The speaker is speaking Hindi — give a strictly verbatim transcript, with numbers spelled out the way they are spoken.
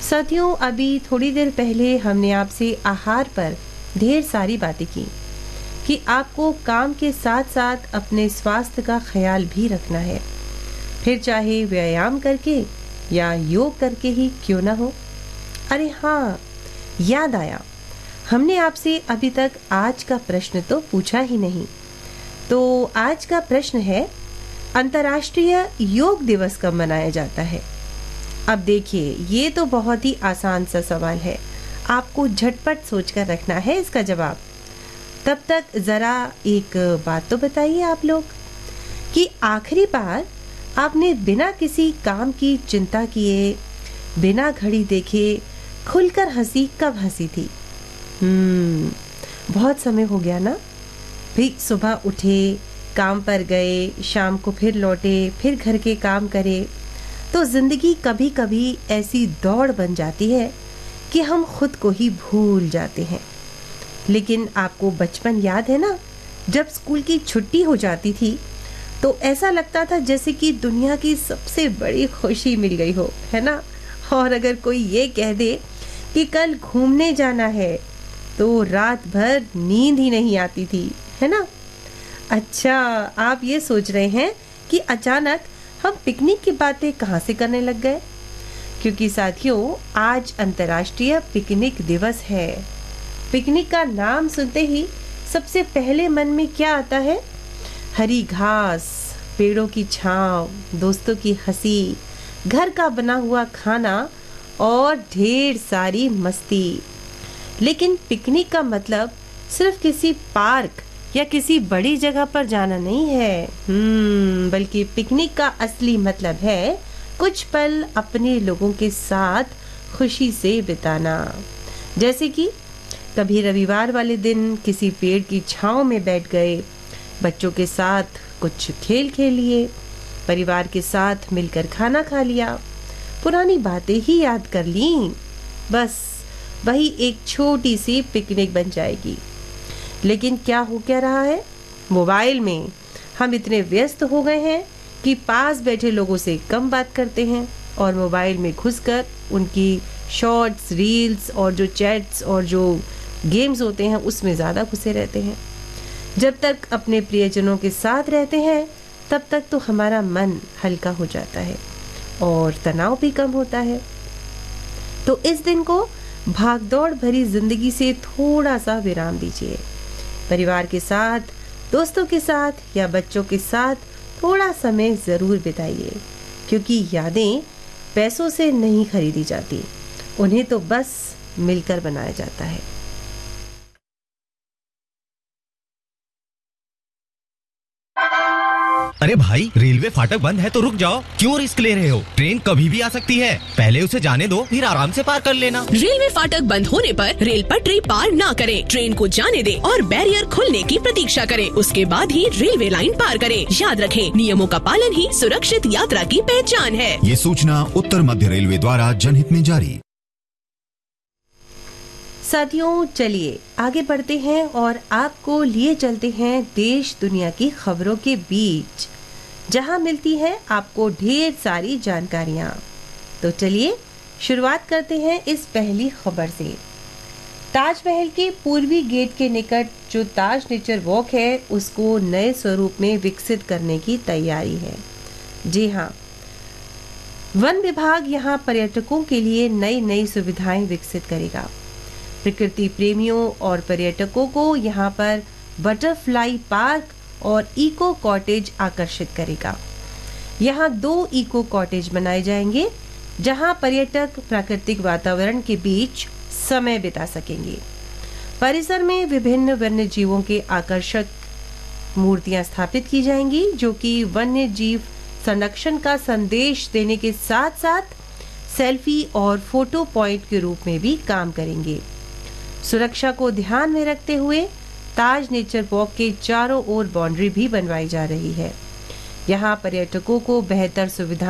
साथियों, अभी थोड़ी देर पहले हमने आपसे आहार पर ढेर सारी बातें की कि आपको काम के साथ साथ अपने स्वास्थ्य का ख्याल भी रखना है, फिर चाहे व्यायाम करके या योग करके ही क्यों ना हो। अरे हाँ, याद आया, हमने आपसे अभी तक आज का प्रश्न तो पूछा ही नहीं। तो आज का प्रश्न है, अंतर्राष्ट्रीय योग दिवस कब मनाया जाता है? अब देखिए, ये तो बहुत ही आसान सा सवाल है, आपको झटपट सोचकर रखना है इसका जवाब। तब तक जरा एक बात तो बताइए आप लोग कि आखिरी बार आपने बिना किसी काम की चिंता किए, बिना घड़ी देखे खुलकर हंसी कब हंसी थी? हम्म बहुत समय हो गया ना। भी सुबह उठे, काम पर गए, शाम को फिर लौटे, फिर घर के काम करे, तो जिंदगी कभी कभी ऐसी दौड़ बन जाती है कि हम खुद को ही भूल जाते हैं। लेकिन आपको बचपन याद है ना, जब स्कूल की छुट्टी हो जाती थी तो ऐसा लगता था जैसे कि दुनिया की सबसे बड़ी खुशी मिल गई हो, है ना। और अगर कोई ये कह दे कि कल घूमने जाना है तो रात भर नींद ही नहीं आती थी, है ना। अच्छा, आप ये सोच रहे हैं कि अचानक हम पिकनिक की बातें कहाँ से करने लग गए? क्योंकि साथियों, आज अंतर्राष्ट्रीय पिकनिक दिवस है। पिकनिक का नाम सुनते ही सबसे पहले मन में क्या आता है? हरी घास, पेड़ों की छांव, दोस्तों की हंसी, घर का बना हुआ खाना और ढेर सारी मस्ती। लेकिन पिकनिक का मतलब सिर्फ किसी पार्क या किसी बड़ी जगह पर जाना नहीं है, हम्म बल्कि पिकनिक का असली मतलब है कुछ पल अपने लोगों के साथ खुशी से बिताना। जैसे कि कभी रविवार वाले दिन किसी पेड़ की छांव में बैठ गए, बच्चों के साथ कुछ खेल खेल लिए, परिवार के साथ मिलकर खाना खा लिया, पुरानी बातें ही याद कर ली, बस वही एक छोटी सी पिकनिक बन जाएगी। लेकिन क्या हो क्या रहा है? मोबाइल में हम इतने व्यस्त हो गए हैं कि पास बैठे लोगों से कम बात करते हैं और मोबाइल में घुसकर उनकी शॉर्ट्स, रील्स और जो चैट्स और जो गेम्स होते हैं उसमें ज़्यादा घुसे रहते हैं। जब तक अपने प्रियजनों के साथ रहते हैं तब तक तो हमारा मन हल्का हो जाता है और तनाव भी कम होता है। तो इस दिन को भागदौड़ भरी जिंदगी से थोड़ा सा विराम दीजिए। परिवार के साथ, दोस्तों के साथ या बच्चों के साथ थोड़ा समय ज़रूर बिताइए, क्योंकि यादें पैसों से नहीं खरीदी जाती, उन्हें तो बस मिलकर बनाया जाता है। अरे भाई, रेलवे फाटक बंद है तो रुक जाओ, क्यों रिस्क ले रहे हो? ट्रेन कभी भी आ सकती है, पहले उसे जाने दो, फिर आराम से पार कर लेना। रेलवे फाटक बंद होने पर रेल पटरी पार ना करें, ट्रेन को जाने दें और बैरियर खुलने की प्रतीक्षा करें, उसके बाद ही रेलवे लाइन पार करें। याद रखें, नियमों का पालन ही सुरक्षित यात्रा की पहचान है। ये सूचना उत्तर मध्य रेलवे द्वारा जनहित में जारी। साथियों, चलिए आगे बढ़ते हैं और आपको लिए चलते हैं देश दुनिया की खबरों के बीच, जहां मिलती है आपको ढेर सारी जानकारियां। तो चलिए शुरुआत करते हैं इस पहली खबर से। ताजमहल के पूर्वी गेट के निकट जो ताज नेचर वॉक है, उसको नए स्वरूप में विकसित करने की तैयारी है। जी हाँ, वन विभाग यहाँ पर्यटकों के लिए नई नई सुविधाएं विकसित करेगा। प्रकृति प्रेमियों और पर्यटकों को यहाँ पर बटरफ्लाई पार्क और इको कॉटेज आकर्षित करेगा। यहाँ दो इको कॉटेज बनाए जाएंगे जहाँ पर्यटक प्राकृतिक वातावरण के बीच समय बिता सकेंगे। परिसर में विभिन्न वन्य जीवों के आकर्षक मूर्तियां स्थापित की जाएंगी, जो कि वन्य जीव संरक्षण का संदेश देने के साथ साथ सेल्फी और फोटो पॉइंट के रूप में भी काम करेंगे। सुरक्षा को ध्यान में रखते हुए ताज नेचर वॉक के चारों ओर बाउंड्री भी बनवाई जा रही है। यहाँ पर्यटकों को बेहतर सुविधा